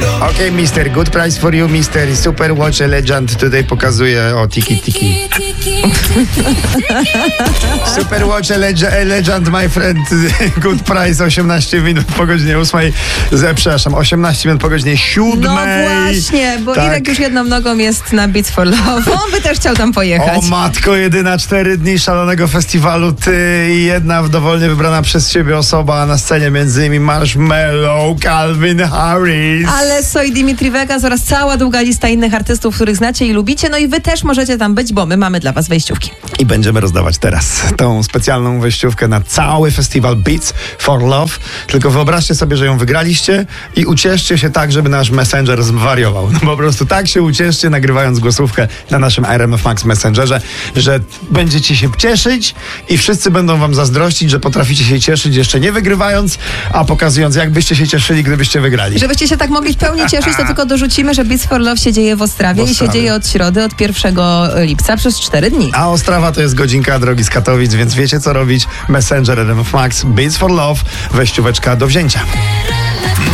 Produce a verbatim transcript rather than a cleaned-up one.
Okej, okay, mister Good Price for You, mister Super Watch Legend tutaj pokazuje o tiki tiki. Super Watch Legend, my friend, Good Price, osiemnaście minut po godzinie ósmej, przepraszam, osiemnaście minut po godzinie siódmej. No właśnie, bo tak. Irek już jedną nogą jest na Beats for Love. On by też chciał tam pojechać. O matko, jedyna cztery dni szalonego festiwalu, ty i jedna dowolnie wybrana przez ciebie osoba, a na scenie między innymi Marshmello, Calvin Harris. Ale Soi Dimitri Vegas oraz cała długa lista innych artystów, których znacie i lubicie, no i wy też możecie tam być, bo my mamy dla was wejściówki. I będziemy rozdawać teraz tą specjalną wejściówkę na cały festiwal Beats for Love. Tylko wyobraźcie sobie, że ją wygraliście i ucieszcie się tak, żeby nasz Messenger zwariował. No po prostu tak się ucieszcie, nagrywając głosówkę na naszym R M F Max Messengerze, że będziecie się cieszyć i wszyscy będą wam zazdrościć, że potraficie się cieszyć jeszcze nie wygrywając, a pokazując, jak byście się cieszyli, gdybyście wygrali. Żebyście się tak mogli w pełni cieszyć, to tylko dorzucimy, że Beats for Love się dzieje w Ostrawie, w Ostrawie. i się dzieje od środy, od pierwszego lipca przez cztery dni. A Ostrawa to jest godzinka drogi z Katowic, więc wiecie co robić. Messenger R M F Max, Beats for Love, wejścióweczka do wzięcia.